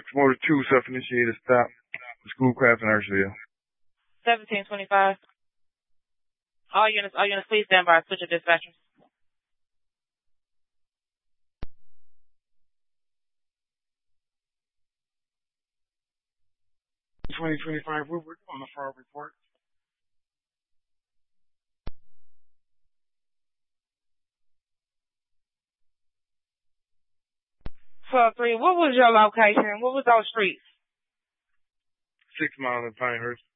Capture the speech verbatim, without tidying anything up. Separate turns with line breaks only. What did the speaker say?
six Motor two, self-initiated stop. Schoolcraft in Urshville.
seventeen twenty-five. All units, all units, please stand by. Switch your dispatchers.
twenty twenty-five Woodward on the fraud report.
twelve three, what was your location? What was those streets?
Six Mile in Pinehurst.